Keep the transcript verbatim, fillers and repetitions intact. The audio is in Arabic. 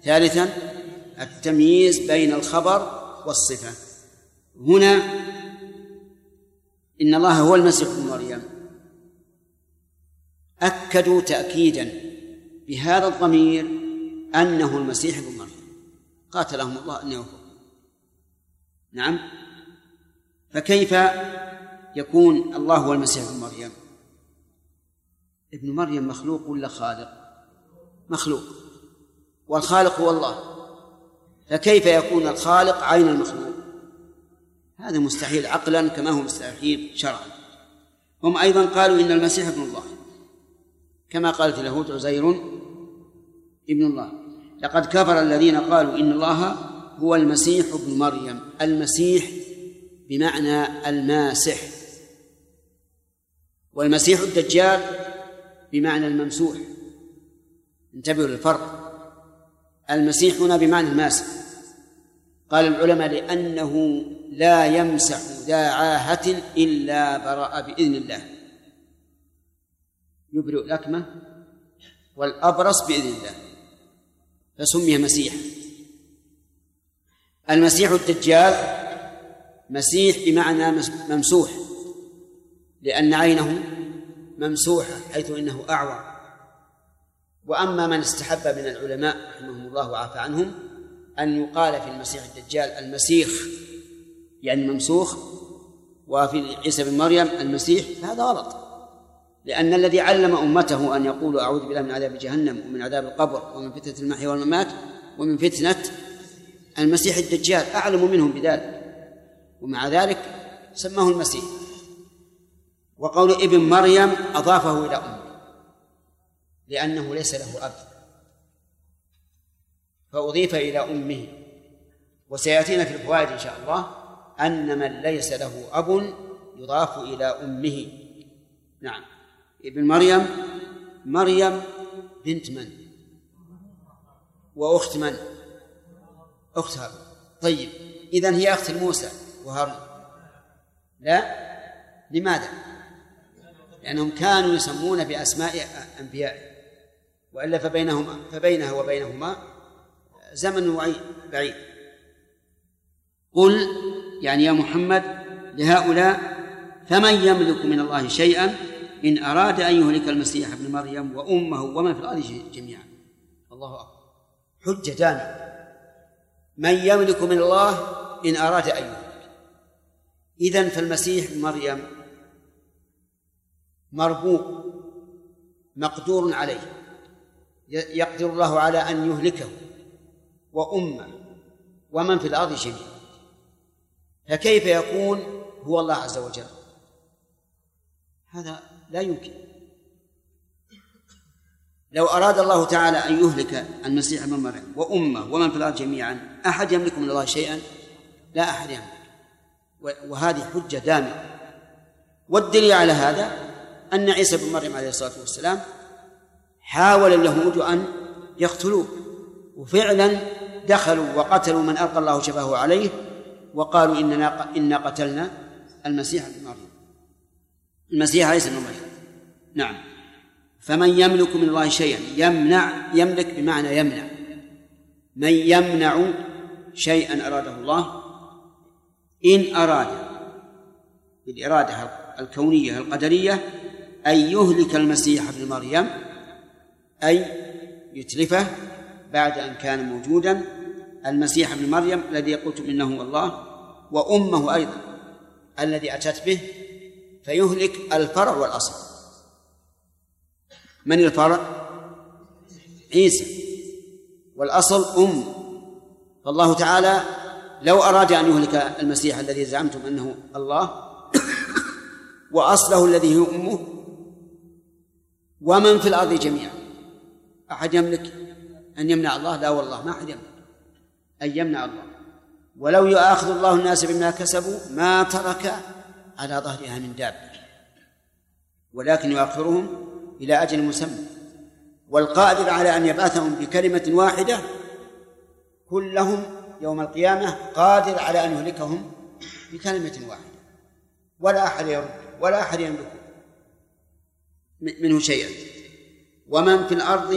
ثالثا التمييز بين الخبر والصفة. هنا إن الله هو المسيح ابن مريم أكدوا تأكيدا بهذا الضمير أنه المسيح ابن مريم، قاتلهم الله أن يكفروا. نعم، فكيف يكون الله هو المسيح ابن مريم؟ ابن مريم مخلوق ولا خالق؟ مخلوق، والخالق هو الله، فكيف يكون الخالق عين المخلوق؟ هذا مستحيل عقلا كما هو مستحيل شرعا. هم أيضا قالوا إن المسيح ابن الله، كما قالت اليهود عزير ابن الله. لقد كفر الذين قالوا إن الله هو المسيح ابن مريم. المسيح بمعنى الماسح، والمسيح الدجال بمعنى الممسوح. انتبهوا للفرق، المسيح هنا بمعنى الماسح. قال العلماء لأنه لا يمسح ذا عاهة إلا برأ بإذن الله، يبرئ الأكمة والأبرص بإذن الله، فسمي مسيح. المسيح الدجال مسيح بمعنى ممسوح، لأن عينه ممسوحة حيث إنه أعور. وأما من استحب من العلماء رحمهم الله وعافى عنهم أن يقال في المسيح الدجال المسيخ يعني ممسوخ، وفي عيسى بن مريم المسيح، فهذا غلط، لأن الذي علم أمته أن يقولوا أعوذ بالله من عذاب جهنم ومن عذاب القبر ومن فتنة المحيا والممات ومن فتنة المسيح الدجال أعلم منهم بذلك، ومع ذلك سماه المسيح. وقول ابن مريم أضافه إلى أمه لأنه ليس له أب، فأضيف إلى أمه. وسيأتينا في الفوائد إن شاء الله أن من ليس له أب يضاف إلى أمه. نعم، ابن مريم، مريم بنت من؟ وأخت من؟ أخت هارون. طيب، إذن هي أخت موسى وهارون؟ لا، لماذا؟ لأنهم كانوا يسمون بأسماء أنبياء، وإلا فبينهما فبينها وبينهما زمن بعيد. قل يعني يا محمد لهؤلاء فمن يملك من الله شيئا إن أراد أن يهلك المسيح ابن مريم وأمه ومن في الأرض جميعا. الله أكبر، حجة دامة. من يملك من الله إن أراد أن يهلك. إذن فالمسيح ابن مريم مربوب مقدور عليه، يقدر الله على أن يهلكه وأمه ومن في الأرض جميعا، فكيف يكون هو الله عز وجل؟ هذا لا يمكن. لو أراد الله تعالى أن يهلك المسيح ابن مريم وأمه ومن في الأرض جميعا، أحد يملك من الله شيئا؟ لا أحد يملك. وهذه حجة دامغة. والدليل على هذا أن عيسى بن مريم عليه الصلاة والسلام حاول اليهود أن يقتلوه، وفعلا دخلوا وقتلوا من ألقى الله شبهه عليه، وقالوا إننا إنا قتلنا المسيح ابن مريم، المسيح عيسى بن مريم. نعم، فمن يملك من الله شيئا، يمنع، يملك بمعنى يمنع. من يمنع شيئا أراده الله إن أراد بالإرادة الكونية القدرية أن يهلك المسيح ابن مريم، أي يتلفه بعد أن كان موجودا، المسيح ابن مريم الذي قلتم إنه الله، وأمه أيضا الذي أتت به، فيهلك الفرع والأصل. من الفرع؟ عيسى، والأصل أم. فالله تعالى لو أراد أن يهلك المسيح الذي زعمتم أنه الله وأصله الذي هو أمه ومن في الأرض جميعا، أحد يملك أن يمنع الله؟ لا والله، ما أحد يملك أن يمنع الله. ولو يؤاخذ الله الناس بما كسبوا ما ترك على ظهرها من دابة، ولكن يؤخرهم إلى أجل مسمى. والقادر على أن يبعثهم بكلمة واحدة كلهم يوم القيامة قادر على أن يهلكهم بكلمة واحدة، ولا أحد يرد ولا أحد يملك منه شيئا. ومن في الأرض